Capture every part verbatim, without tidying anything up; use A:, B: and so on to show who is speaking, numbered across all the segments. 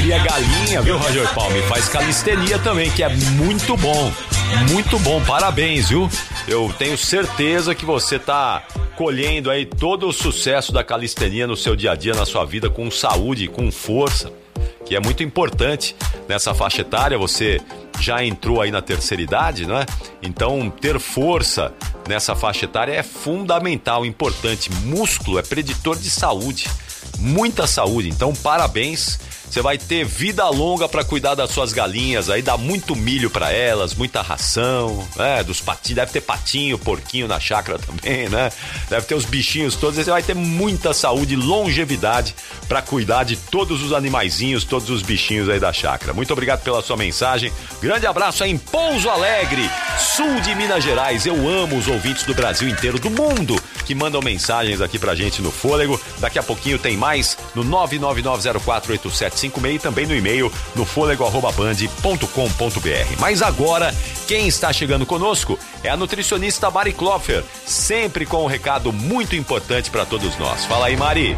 A: cria galinha, viu, Roger Palma? E faz calistenia também, que é muito bom. Muito bom, parabéns, viu? Eu tenho certeza que você tá colhendo aí todo o sucesso da calistenia no seu dia a dia, na sua vida, com saúde, com força, que é muito importante nessa faixa etária. Você já entrou aí na terceira idade, não é? Então, ter força nessa faixa etária é fundamental, importante. Músculo é preditor de saúde, muita saúde. Então, parabéns. Você vai ter vida longa para cuidar das suas galinhas, aí dá muito milho para elas, muita ração, né? Dos patinhos, deve ter patinho, porquinho na chácara também, né? Deve ter os bichinhos todos, você vai ter muita saúde e longevidade para cuidar de todos os animaizinhos, todos os bichinhos aí da chácara. Muito obrigado pela sua mensagem. Grande abraço aí em Pouso Alegre, sul de Minas Gerais. Eu amo os ouvintes do Brasil inteiro, do mundo, que mandam mensagens aqui pra gente no Fôlego. Daqui a pouquinho tem mais no nove nove nove zero quatro oito sete cinco seis e também no e-mail no fôlego arroba band ponto com ponto b r. Mas agora, quem está chegando conosco é a nutricionista Mari Klopfer, sempre com um recado muito importante para todos nós. Fala aí, Mari.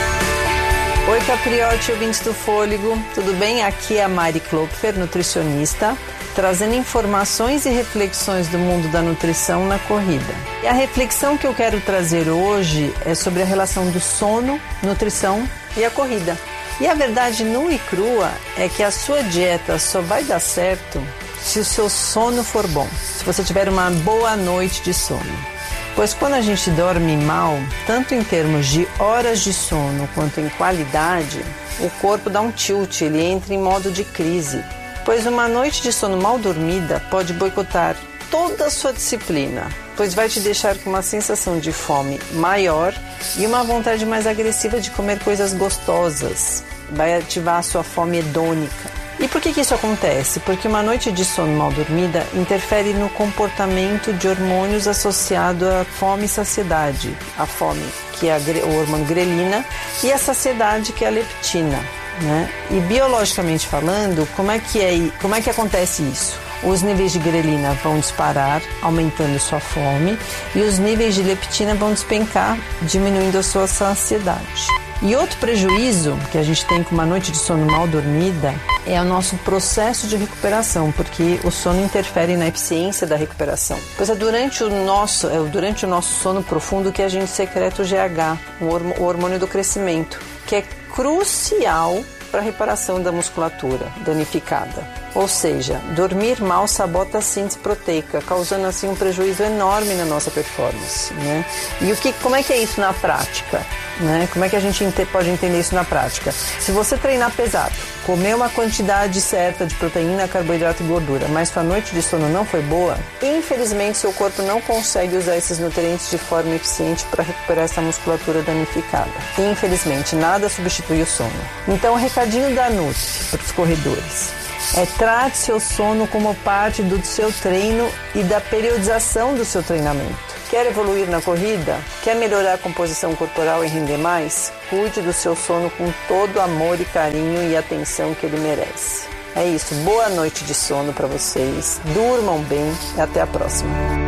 B: Oi, Capriotti, ouvintes do Fôlego, tudo bem? Aqui é a Mari Klopfer, nutricionista, trazendo informações e reflexões do mundo da nutrição na corrida. E a reflexão que eu quero trazer hoje é sobre a relação do sono, nutrição e a corrida. E a verdade nua e crua é que a sua dieta só vai dar certo se o seu sono for bom, se você tiver uma boa noite de sono. Pois quando a gente dorme mal, tanto em termos de horas de sono quanto em qualidade, o corpo dá um tilt, ele entra em modo de crise. Pois uma noite de sono mal dormida pode boicotar toda a sua disciplina, pois vai te deixar com uma sensação de fome maior e uma vontade mais agressiva de comer coisas gostosas. Vai ativar a sua fome hedônica. E por que que isso acontece? Porque uma noite de sono mal dormida interfere no comportamento de hormônios associado à fome e saciedade. A fome, que é o hormônio grelina, e a saciedade, que é a leptina, né? E biologicamente falando, como é que é, como é que acontece isso? Os níveis de grelina vão disparar, aumentando sua fome, e os níveis de leptina vão despencar, diminuindo a sua saciedade. E outro prejuízo que a gente tem com uma noite de sono mal dormida é o nosso processo de recuperação, porque o sono interfere na eficiência da recuperação. Pois é durante o nosso, é durante o nosso sono profundo que a gente secreta o G H, o hormônio do crescimento, que é crucial para a reparação da musculatura danificada. Ou seja, dormir mal sabota a síntese proteica, causando assim um prejuízo enorme na nossa performance, né? E o que, como é que é isso na prática? Né? Como é que a gente pode entender isso na prática? Se você treinar pesado, comer uma quantidade certa de proteína, carboidrato e gordura, mas sua noite de sono não foi boa, infelizmente seu corpo não consegue usar esses nutrientes de forma eficiente para recuperar essa musculatura danificada. Infelizmente, nada substitui o sono. Então, o recadinho da Nutri para os corredores é: trate seu sono como parte do seu treino e da periodização do seu treinamento. Quer evoluir na corrida? Quer melhorar a composição corporal e render mais? Cuide do seu sono com todo amor e carinho e atenção que ele merece. É isso, boa noite de sono para vocês, durmam bem e até a próxima.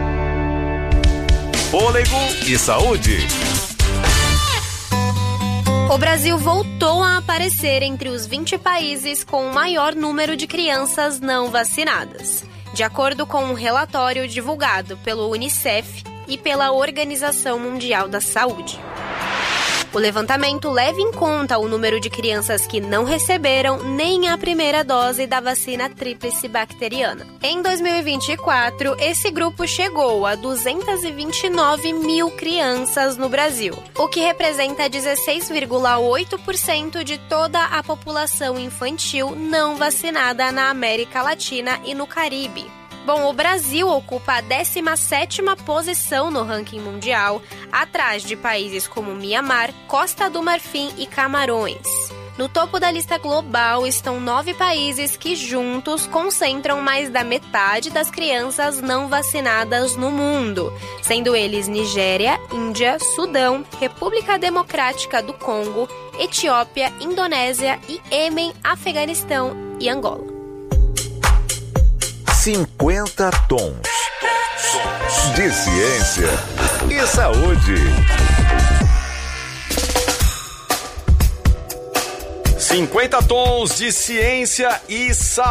A: Fôlego e saúde.
C: O Brasil voltou a aparecer entre os vinte países com o maior número de crianças não vacinadas, de acordo com um relatório divulgado pelo Unicef e pela Organização Mundial da Saúde. O levantamento leva em conta o número de crianças que não receberam nem a primeira dose da vacina tríplice bacteriana. Em dois mil e vinte e quatro, esse grupo chegou a duzentos e vinte e nove mil crianças no Brasil, o que representa dezesseis vírgula oito por cento de toda a população infantil não vacinada na América Latina e no Caribe. Bom, o Brasil ocupa a décima sétima posição no ranking mundial, atrás de países como Mianmar, Costa do Marfim e Camarões. No topo da lista global estão nove países que juntos concentram mais da metade das crianças não vacinadas no mundo, sendo eles Nigéria, Índia, Sudão, República Democrática do Congo, Etiópia, Indonésia, Iêmen, Afeganistão e Angola.
D: cinquenta tons de ciência e saúde.
A: cinquenta tons de ciência e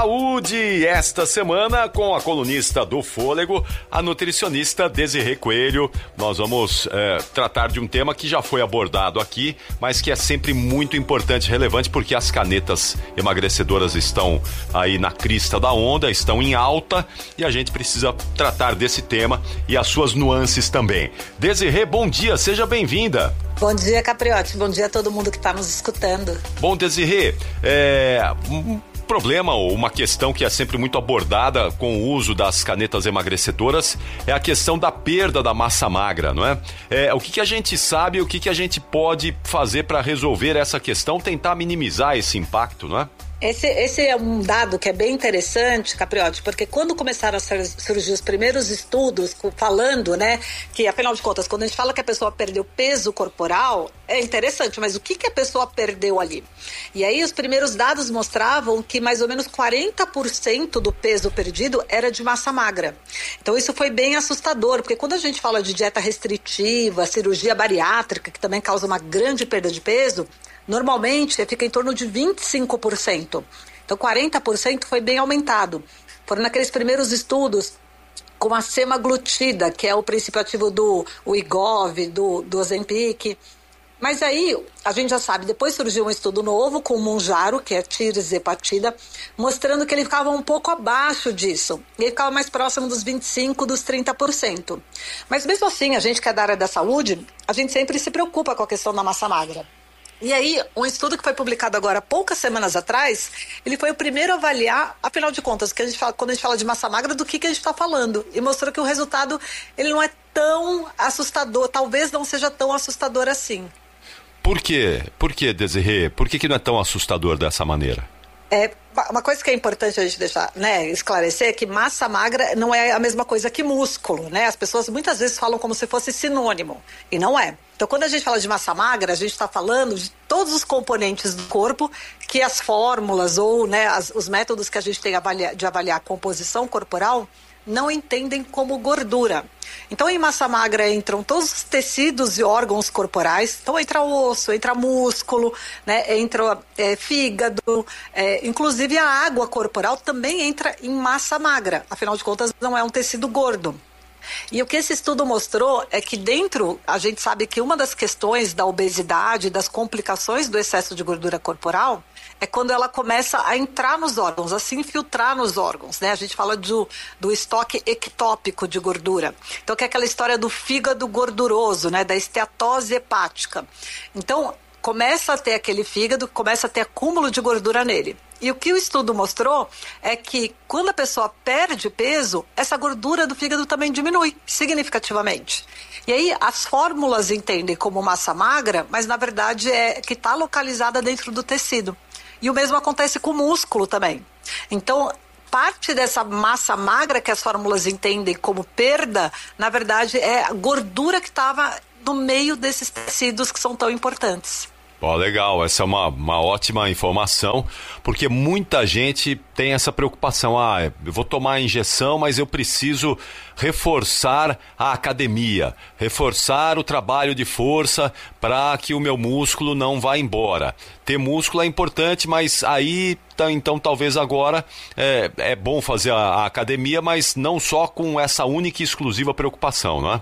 A: saúde. Esta semana com a colunista do Fôlego, a nutricionista Desirê Coelho. Nós vamos é, tratar de um tema que já foi abordado aqui, mas que é sempre muito importante e relevante, porque as canetas emagrecedoras estão aí na crista da onda, estão em alta, e a gente precisa tratar desse tema e as suas nuances também. Desirê, bom dia, seja bem-vinda.
E: Bom dia, Capriotti. Bom dia a todo mundo que está nos escutando.
A: Bom, Desirê, é, um problema ou uma questão que é sempre muito abordada com o uso das canetas emagrecedoras é a questão da perda da massa magra, não é? é o que, que a gente sabe, o que, que a gente pode fazer para resolver essa questão, tentar minimizar esse impacto, não é?
E: Esse, esse é um dado que é bem interessante, Capriotti, porque quando começaram a surgir os primeiros estudos falando, né, que afinal de contas, quando a gente fala que a pessoa perdeu peso corporal, é interessante, mas o que, que a pessoa perdeu ali? E aí os primeiros dados mostravam que mais ou menos quarenta por cento do peso perdido era de massa magra. Então isso foi bem assustador, porque quando a gente fala de dieta restritiva, cirurgia bariátrica, que também causa uma grande perda de peso, normalmente fica em torno de vinte e cinco por cento. Então quarenta por cento foi bem aumentado. Foram naqueles primeiros estudos com a semaglutida, que é o princípio ativo do Wegovy, do, do Ozempic. Mas aí, a gente já sabe, depois surgiu um estudo novo com o Mounjaro, que é tirzepatida, mostrando que ele ficava um pouco abaixo disso. Ele ficava mais próximo dos vinte e cinco por cento, dos trinta por cento. Mas mesmo assim, a gente que é da área da saúde, a gente sempre se preocupa com a questão da massa magra. E aí, um estudo que foi publicado agora há poucas semanas atrás, ele foi o primeiro a avaliar, afinal de contas, que a gente fala, quando a gente fala de massa magra, do que, que a gente está falando. E mostrou que o resultado ele não é tão assustador, talvez não seja tão assustador assim.
A: Por quê? Por que, Desirê? Por que, que não é tão assustador dessa maneira?
E: É, uma coisa que é importante a gente deixar, né, esclarecer é que massa magra não é a mesma coisa que músculo, né? As pessoas muitas vezes falam como se fosse sinônimo, e não é. Então, quando a gente fala de massa magra, a gente está falando de todos os componentes do corpo que as fórmulas ou, né, as, os métodos que a gente tem avalia, de avaliar a composição corporal não entendem como gordura. Então, em massa magra entram todos os tecidos e órgãos corporais. Então, entra osso, entra músculo, né, entra é, fígado, é, inclusive a água corporal também entra em massa magra. Afinal de contas, não é um tecido gordo. E o que esse estudo mostrou é que dentro, a gente sabe que uma das questões da obesidade, das complicações do excesso de gordura corporal, é quando ela começa a entrar nos órgãos, a se infiltrar nos órgãos, né? A gente fala do, do estoque ectópico de gordura. Então, que é aquela história do fígado gorduroso, né? Da esteatose hepática. Então, começa a ter aquele fígado, começa a ter acúmulo de gordura nele. E o que o estudo mostrou é que quando a pessoa perde peso, essa gordura do fígado também diminui significativamente. E aí as fórmulas entendem como massa magra, mas na verdade é que está localizada dentro do tecido. E o mesmo acontece com o músculo também. Então, parte dessa massa magra que as fórmulas entendem como perda, na verdade é a gordura que estava no meio desses tecidos que são tão importantes.
A: Oh, legal, essa é uma, uma ótima informação, porque muita gente tem essa preocupação, ah, eu vou tomar a injeção, mas eu preciso reforçar a academia, reforçar o trabalho de força para que o meu músculo não vá embora. Ter músculo é importante, mas aí, então talvez agora é, é bom fazer a, a academia, mas não só com essa única e exclusiva preocupação, não é?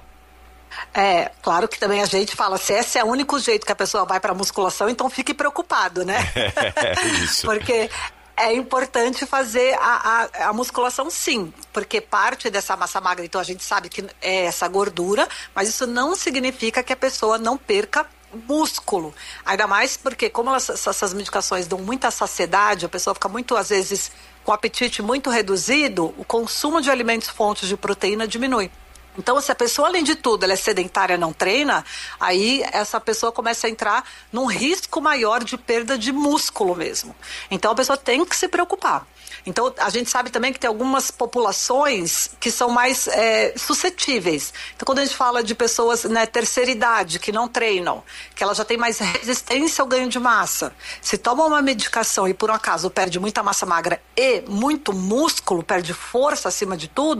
E: É, claro que também a gente fala, se esse é o único jeito que a pessoa vai para a musculação, então fique preocupado, né?
A: É isso.
E: Porque é importante fazer a, a, a musculação sim, porque parte dessa massa magra, então a gente sabe que é essa gordura, mas isso não significa que a pessoa não perca músculo. Ainda mais porque como elas, essas medicações dão muita saciedade, a pessoa fica muito, às vezes, com o apetite muito reduzido, o consumo de alimentos fontes de proteína diminui. Então, se a pessoa, além de tudo, ela é sedentária, não treina, aí essa pessoa começa a entrar num risco maior de perda de músculo mesmo. Então, a pessoa tem que se preocupar. Então, a gente sabe também que tem algumas populações que são mais é, suscetíveis. Então, quando a gente fala de pessoas, né, terceira idade, que não treinam, que ela já tem mais resistência ao ganho de massa, se toma uma medicação e, por um acaso, perde muita massa magra e muito músculo, perde força acima de tudo,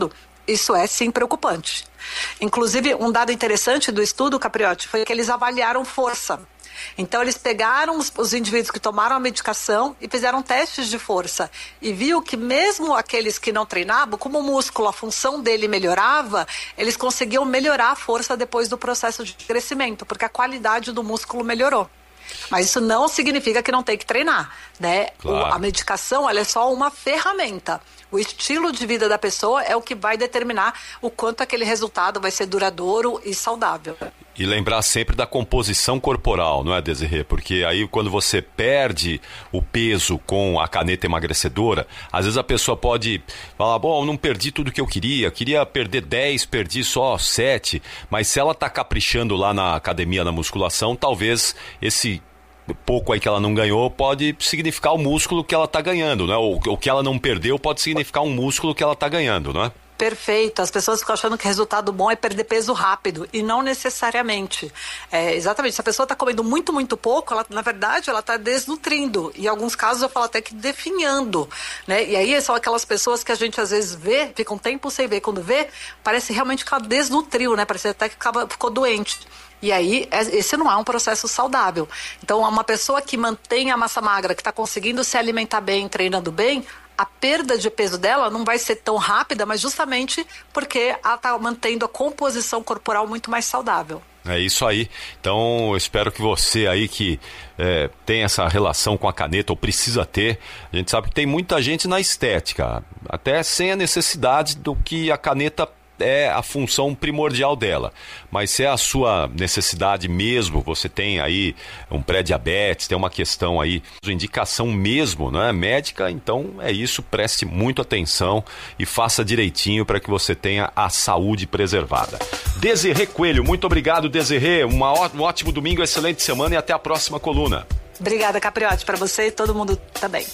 E: Isso é sim preocupante. Inclusive, um dado interessante do estudo, Capriotti, foi que eles avaliaram força. Então, eles pegaram os, os indivíduos que tomaram a medicação e fizeram testes de força. E viu que mesmo aqueles que não treinavam, como o músculo, a função dele melhorava, eles conseguiam melhorar a força depois do processo de crescimento, porque a qualidade do músculo melhorou. Mas isso não significa que não tem que treinar, né?
A: Claro.
E: O, a medicação, ela é só uma ferramenta. O estilo de vida da pessoa é o que vai determinar o quanto aquele resultado vai ser duradouro e saudável.
A: E lembrar sempre da composição corporal, não é, Desirê? Porque aí quando você perde o peso com a caneta emagrecedora, às vezes a pessoa pode falar, bom, não perdi tudo que eu queria, queria perder dez, perdi só sete, mas se ela está caprichando lá na academia, na musculação, talvez esse pouco aí que ela não ganhou pode significar o músculo que ela está ganhando, né? O, o que ela não perdeu pode significar um músculo que ela está ganhando, não é?
E: Perfeito. As pessoas ficam achando que resultado bom é perder peso rápido e não necessariamente. É, exatamente. Se a pessoa está comendo muito, muito pouco, ela, na verdade, ela está desnutrindo. E em alguns casos eu falo até que definhando, né? E aí são aquelas pessoas que a gente às vezes vê, fica um tempo sem ver. Quando vê, parece realmente que ela desnutriu, né? Parece até que acaba, ficou doente. E aí, esse não é um processo saudável. Então, uma pessoa que mantém a massa magra, que está conseguindo se alimentar bem, treinando bem, a perda de peso dela não vai ser tão rápida, mas justamente porque ela está mantendo a composição corporal muito mais saudável.
A: É isso aí. Então, eu espero que você aí que é, tem essa relação com a caneta ou precisa ter, a gente sabe que tem muita gente na estética, até sem a necessidade do que a caneta é a função primordial dela, mas se é a sua necessidade mesmo, você tem aí um pré-diabetes, tem uma questão aí, indicação mesmo, né, médica, então é isso, preste muito atenção e faça direitinho para que você tenha a saúde preservada. Desirê Coelho, muito obrigado, Desirê, uma ó- um ótimo domingo, excelente semana e até a próxima coluna.
E: Obrigada, Capriotti, para você e todo mundo também.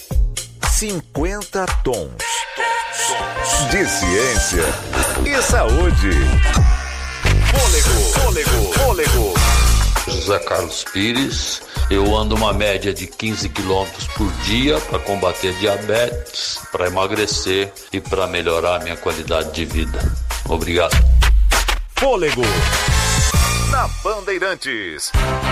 D: cinquenta tons de ciência e saúde. Fôlego, fôlego, fôlego.
F: José Carlos Pires, eu ando uma média de quinze quilômetros por dia para combater diabetes, para emagrecer e para melhorar a minha qualidade de vida. Obrigado.
D: Fôlego na Bandeirantes.